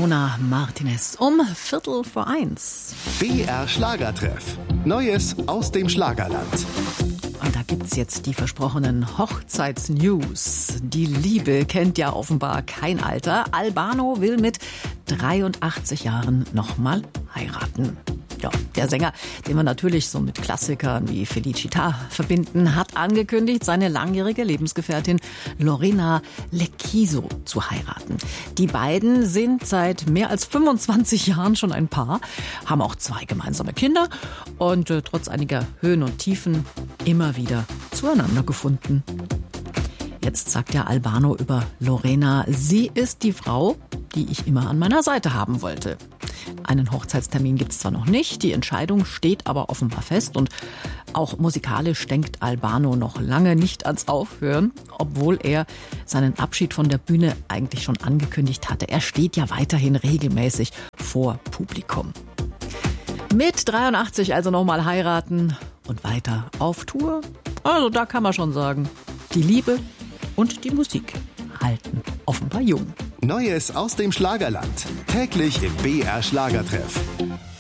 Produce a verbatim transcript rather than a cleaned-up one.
Ramona Martinez um Viertel vor eins. B R Schlagertreff. Neues aus dem Schlagerland. Und da gibt's jetzt die versprochenen Hochzeitsnews. Die Liebe kennt ja offenbar kein Alter. Albano will mit dreiundachtzig Jahren nochmal heiraten. Ja, der Sänger, den wir natürlich so mit Klassikern wie Felicita verbinden, hat angekündigt, seine langjährige Lebensgefährtin Lorena Lecchiso zu heiraten. Die beiden sind seit mehr als fünfundzwanzig Jahren schon ein Paar, haben auch zwei gemeinsame Kinder und äh, trotz einiger Höhen und Tiefen immer wieder zueinander gefunden. Jetzt sagt der Albano über Lorena, sie ist die Frau, die ich immer an meiner Seite haben wollte. Einen Hochzeitstermin gibt es zwar noch nicht, die Entscheidung steht aber offenbar fest und auch musikalisch denkt Albano noch lange nicht ans Aufhören, obwohl er seinen Abschied von der Bühne eigentlich schon angekündigt hatte. Er steht ja weiterhin regelmäßig vor Publikum. Mit dreiundachtzig also nochmal heiraten und weiter auf Tour. Also da kann man schon sagen, die Liebe und die Musik halten offenbar jung. Neues aus dem Schlagerland. Täglich im B R Schlagertreff.